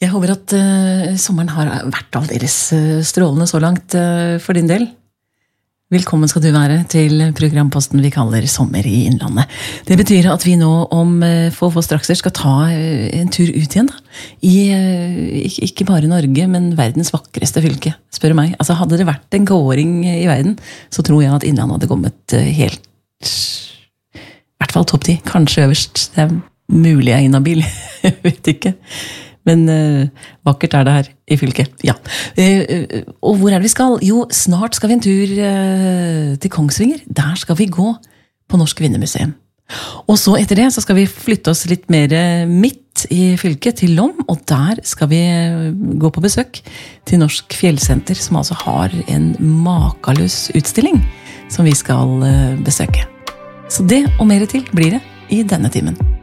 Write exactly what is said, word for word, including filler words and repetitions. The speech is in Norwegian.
Jeg håper at uh, sommeren har vært aldeles uh, strålende så langt uh, for din del. Velkommen skal du være til programposten vi kaller Sommer i Innlandet. Det betyr at vi nå om uh, få få strakser skal ta uh, en tur ut igjen da. I uh, ikke bare Norge, men verdens vakreste fylke, spør du meg. Altså hadde det vært en kåring i verden, så tror jeg at Innlandet hadde kommet uh, helt, i hvert fall topp ti, kanskje øverst. Det er mulig jeg er inhabil, jeg vet ikke. Men uh, vakkert er det her i fylket, ja. Uh, og hvor er det vi skal? Jo, snart skal vi en tur uh, til Kongsvinger. Der skal vi gå på Norsk Kvinnemuseum. Og så etter det så skal vi flytte oss litt mer midt i fylket, til Lom, og der skal vi gå på besøk til Norsk Fjellsenter, som altså har en makeløs utstilling som vi skal uh, besøke. Så det og mer til blir det i denne timen.